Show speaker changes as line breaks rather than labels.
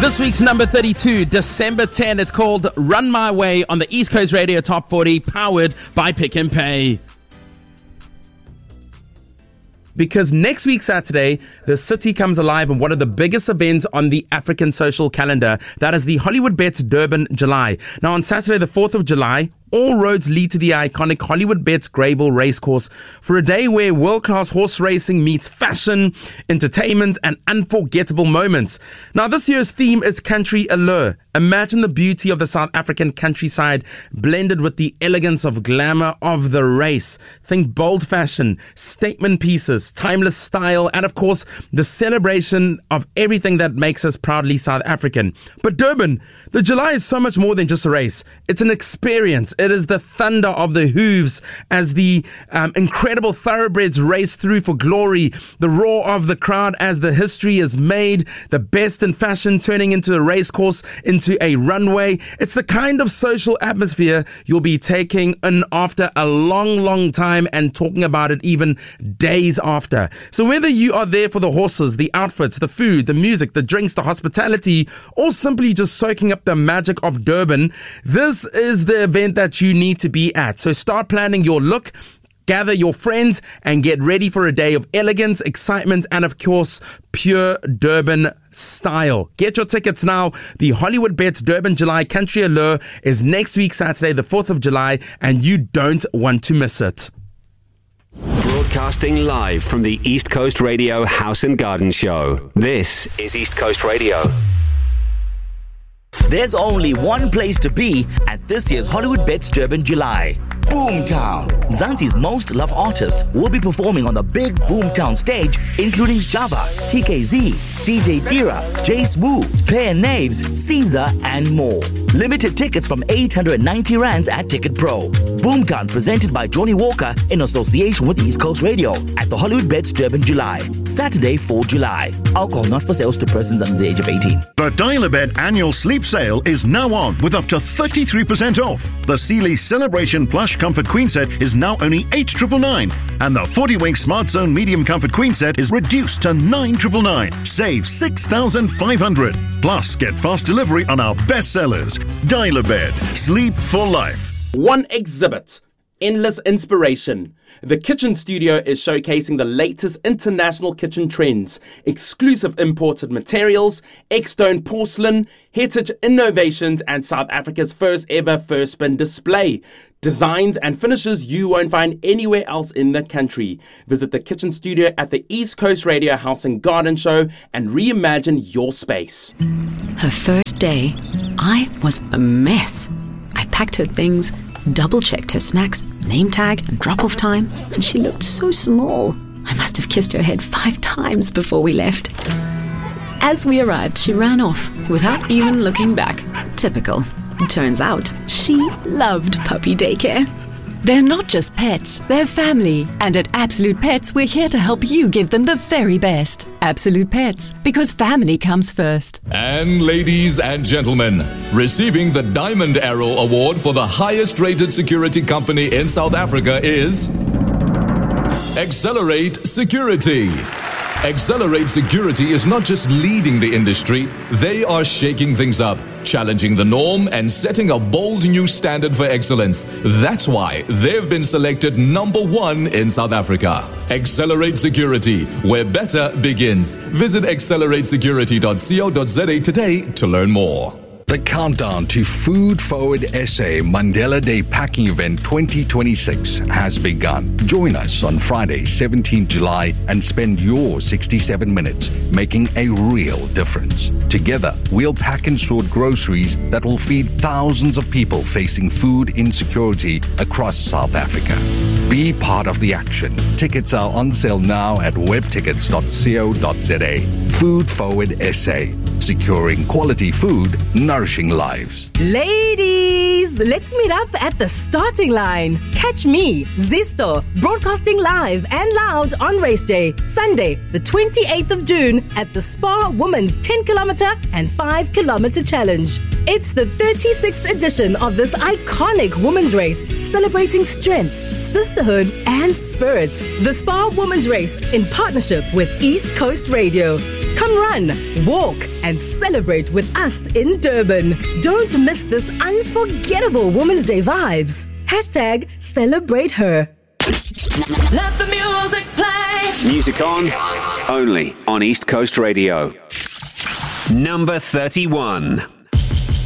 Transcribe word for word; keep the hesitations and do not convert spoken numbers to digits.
This week's number thirty-two, December tenth, it's called Run My Way on the East Coast Radio Top forty, powered by Pick and Pay. Because next week, Saturday, the city comes alive in one of the biggest events on the African social calendar. That is the Hollywood Bets Durban July. Now, on Saturday, the fourth of July, all roads lead to the iconic Hollywood Bets Greyville Racecourse for a day where world-class horse racing meets fashion, entertainment, and unforgettable moments. Now, this year's theme is Country Allure. Imagine the beauty of the South African countryside blended with the elegance of glamour of the race. Think bold fashion, statement pieces, timeless style, and of course, the celebration of everything that makes us proudly South African. But Durban, the July is so much more than just a race. It's an experience. It is the thunder of the hooves as the um, incredible thoroughbreds race through for glory, the roar of the crowd as the history is made, the best in fashion turning into a racecourse, into a runway. It's the kind of social atmosphere you'll be taking in after a long, long time and talking about it even days after. So whether you are there for the horses, the outfits, the food, the music, the drinks, the hospitality, or simply just soaking up the magic of Durban, this is the event that you need to be at. So start planning your look, gather your friends, and get ready for a day of elegance, excitement, and of course, pure Durban style. Get your tickets now. The Hollywood Bets Durban July Country Allure is next week, Saturday, the fourth of July, and you don't want to miss it.
Broadcasting live from the East Coast Radio House and Garden Show. This is East Coast Radio.
There's only one place to be at this year's Hollywood Bets Durban July. Boomtown. Mzansi's most loved artists will be performing on the big Boomtown stage, including Java, T K Z, D J Dira, Jay Smooth, Player Naves, Caesar, and more. Limited tickets from eight hundred ninety rands at Ticket Pro. Boomtown presented by Johnny Walker in association with East Coast Radio at the Hollywood Bets Durban July. Saturday, fourth of July. Alcohol not for sales to persons under the age of eighteen.
The Dial-A-Bed annual sleep sale is now on with up to thirty-three percent off. The Sealy Celebration Plush Comfort Queen Set is now only eight thousand nine hundred ninety-nine, and the forty Wink Smart Zone Medium Comfort Queen Set is reduced to nine thousand nine hundred ninety-nine. Save six thousand five hundred dollars. Plus, get fast delivery on our best sellers. Dial-A-Bed. Sleep for life.
One exhibit. Endless inspiration. The Kitchen Studio is showcasing the latest international kitchen trends, exclusive imported materials, X-Stone porcelain, heritage innovations, and South Africa's first ever first spin display. Designs and finishes you won't find anywhere else in the country. Visit the Kitchen Studio at the East Coast Radio House and Garden Show and reimagine your space.
Her first day, I was a mess. I packed her things, double-checked her snacks, name tag and drop-off time, and she looked so small. I must have kissed her head five times before we left. As we arrived, she ran off without even looking back. Typical. Turns out, she loved puppy daycare.
They're not just pets, they're family. And at Absolute Pets, we're here to help you give them the very best. Absolute Pets, because family comes first.
And ladies and gentlemen, receiving the Diamond Arrow Award for the highest rated security company in South Africa is Accelerate Security. Accelerate Security is not just leading the industry, they are shaking things up, challenging the norm and setting a bold new standard for excellence. That's why they've been selected number one in South Africa. Accelerate Security, where better begins. Visit accelerate security dot co dot za today to learn more.
The countdown to Food Forward S A Mandela Day Packing Event twenty twenty-six has begun. Join us on Friday, seventeenth of July, and spend your sixty-seven minutes making a real difference. Together, we'll pack and sort groceries that will feed thousands of people facing food insecurity across South Africa. Be part of the action. Tickets are on sale now at web tickets dot co dot za. Food Forward S A. Securing quality food, nourishing lives.
Ladies, let's meet up at the starting line. Catch me, Zesto, broadcasting live and loud on race day, Sunday, the twenty-eighth of June at the Spa Women's ten kilometer and five kilometer challenge. It's the thirty-sixth edition of this iconic women's race, celebrating strength, sisterhood, and spirit. The Spa Women's Race in partnership with East Coast Radio. Come run, walk, and celebrate with us in Durban. Don't miss this unforgettable Women's Day vibes. Hashtag celebrate her.
Let the music play.
Music on, only on East Coast Radio. Number thirty-one.